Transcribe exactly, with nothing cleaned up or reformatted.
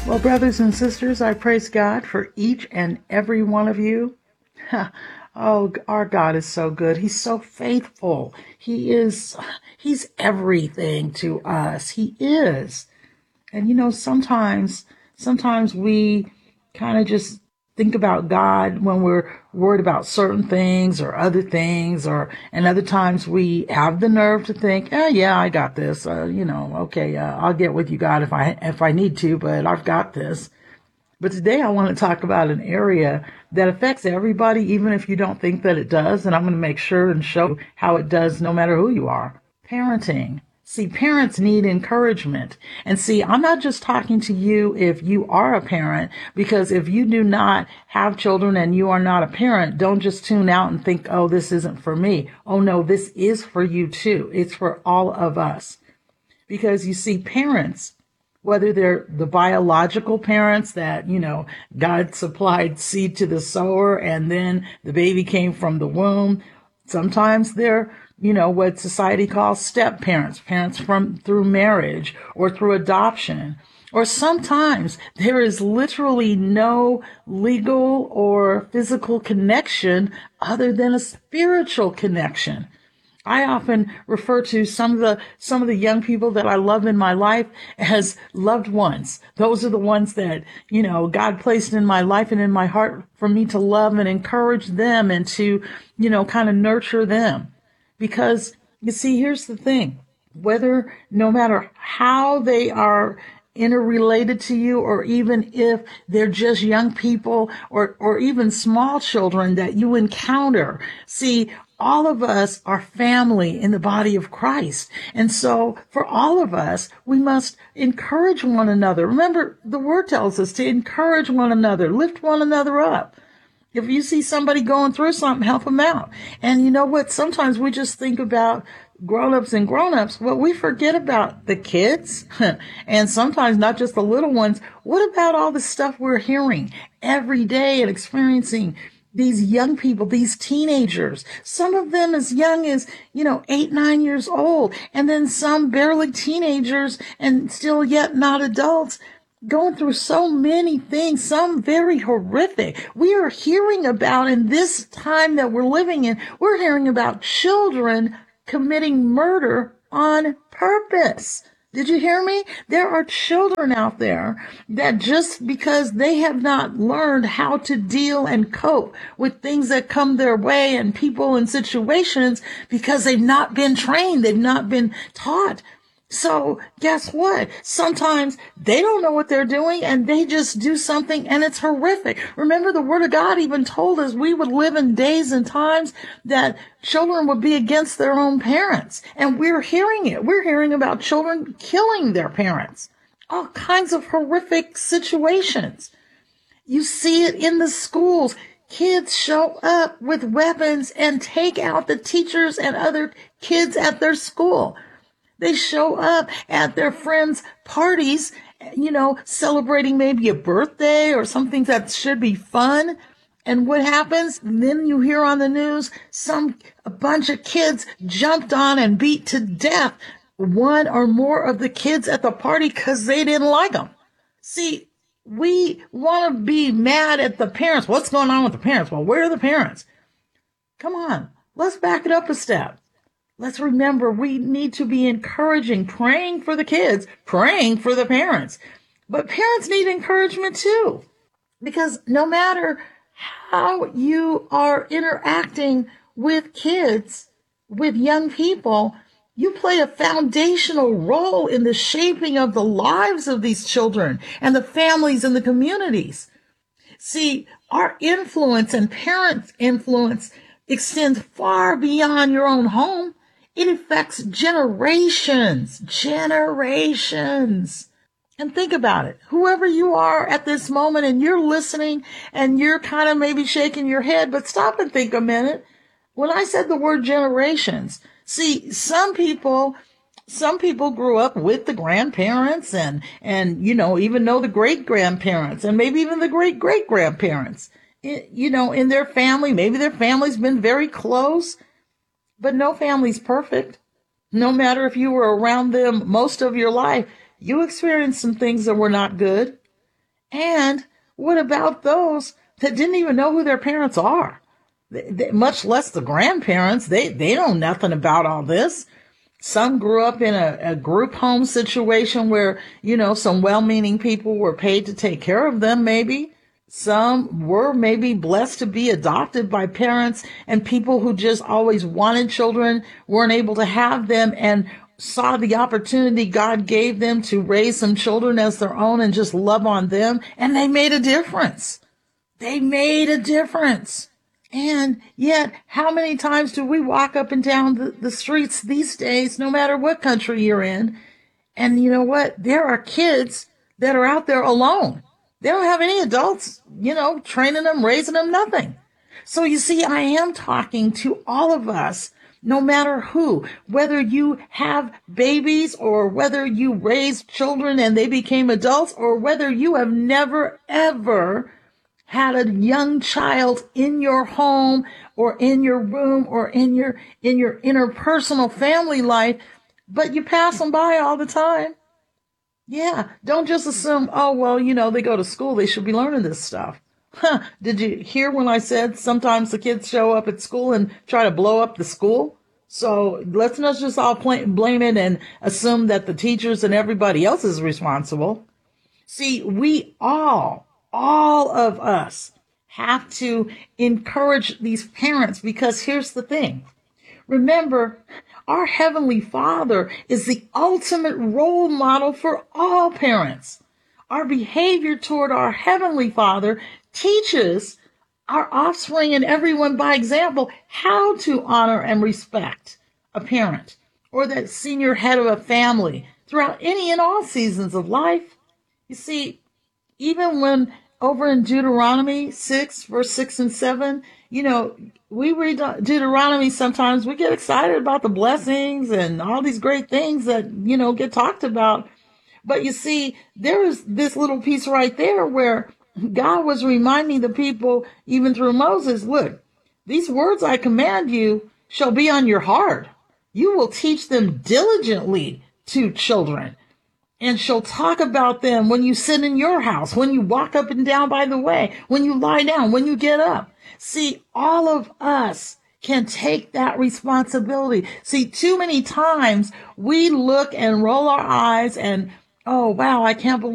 Well, brothers and sisters, I praise God for each and every one of you. Oh, our God is so good. He's so faithful. He is, he's everything to us. He is. And you know, sometimes, sometimes we kind of just think about God when we're worried about certain things or other things, or, and other times we have the nerve to think, oh yeah, I got this. Uh, you know, okay, uh, I'll get with you, God, if I, if I need to, but I've got this. But today I want to talk about an area that affects everybody, even if you don't think that it does. And I'm going to make sure and show how it does no matter who you are. Parenting. See, parents need encouragement. And see, I'm not just talking to you if you are a parent, because if you do not have children and you are not a parent, don't just tune out and think, oh, this isn't for me. Oh, no, this is for you too. It's for all of us. Because you see, parents, whether they're the biological parents that, you know, God supplied seed to the sower and then the baby came from the womb. Sometimes they're, you know, what society calls step parents, parents from through marriage or through adoption. Or sometimes there is literally no legal or physical connection other than a spiritual connection. I often refer to some of the some of the young people that I love in my life as loved ones. Those are the ones that, you know, God placed in my life and in my heart for me to love and encourage them and to, you know, kind of nurture them. Because you see, here's the thing, whether no matter how they are interrelated to you, or even if they're just young people or, or even small children that you encounter, see, all of us are family in the body of Christ. And so for all of us, we must encourage one another. Remember, the word tells us to encourage one another, lift one another up. If you see somebody going through something, help them out. And you know what? Sometimes we just think about grown-ups and grown-ups, but we forget about the kids and sometimes not just the little ones. What about all the stuff we're hearing every day and experiencing? These young people, these teenagers, some of them as young as, you know, eight, nine years old, and then some barely teenagers and still yet not adults, going through so many things, some very horrific. We are hearing about, in this time that we're living in, we're hearing about children committing murder on purpose. Did you hear me? There are children out there that just because they have not learned how to deal and cope with things that come their way and people and situations, because they've not been trained, they've not been taught. So guess what? Sometimes they don't know what they're doing and they just do something and it's horrific. Remember, the word of God even told us we would live in days and times that children would be against their own parents. And we're hearing it. We're hearing about children killing their parents. All kinds of horrific situations. You see it in the schools. Kids show up with weapons and take out the teachers and other kids at their school. They show up at their friends' parties, you know, celebrating maybe a birthday or something that should be fun. And what happens? And then you hear on the news, some, a bunch of kids jumped on and beat to death one or more of the kids at the party because they didn't like them. See, we want to be mad at the parents. What's going on with the parents? Well, where are the parents? Come on, let's back it up a step. Let's remember, we need to be encouraging, praying for the kids, praying for the parents. But parents need encouragement too, because no matter how you are interacting with kids, with young people, you play a foundational role in the shaping of the lives of these children and the families and the communities. See, our influence and parents' influence extends far beyond your own home. It affects generations, generations. And think about it. Whoever you are at this moment and you're listening and you're kind of maybe shaking your head, but stop and think a minute. When I said the word generations, see, some people, some people grew up with the grandparents and, and, you know, even know the great grandparents and maybe even the great great grandparents, you know, in their family. Maybe their family's been very close. But no family's perfect. No matter if you were around them most of your life, you experienced some things that were not good. And what about those that didn't even know who their parents are? They, they, much less the grandparents. They, they know nothing about all this. Some grew up in a, a group home situation where, you know, some well-meaning people were paid to take care of them, maybe. Some were maybe blessed to be adopted by parents, and people who just always wanted children weren't able to have them and saw the opportunity God gave them to raise some children as their own and just love on them. And they made a difference. They made a difference. And yet, how many times do we walk up and down the, the streets these days, no matter what country you're in? And you know what? There are kids that are out there alone. They don't have any adults, you know, training them, raising them, nothing. So you see, I am talking to all of us, no matter who, whether you have babies or whether you raised children and they became adults, or whether you have never, ever had a young child in your home or in your room or in your in your interpersonal family life, but you pass them by all the time. Yeah, don't just assume, oh, well, you know, they go to school, they should be learning this stuff. Huh, did you hear when I said sometimes the kids show up at school and try to blow up the school? So let's not just all blame it and assume that the teachers and everybody else is responsible. See, we all, all of us have to encourage these parents, because here's the thing. Remember, our Heavenly Father is the ultimate role model for all parents. Our behavior toward our Heavenly Father teaches our offspring and everyone by example how to honor and respect a parent or that senior head of a family throughout any and all seasons of life. You see, even when over in Deuteronomy six, verse six and seven, you know, we read Deuteronomy sometimes, we get excited about the blessings and all these great things that, you know, get talked about. But you see, there is this little piece right there where God was reminding the people, even through Moses, look, these words I command you shall be on your heart. You will teach them diligently to children, and shall talk about them when you sit in your house, when you walk up and down by the way, when you lie down, when you get up. See, all of us can take that responsibility. See, too many times we look and roll our eyes and, oh, wow, I can't believe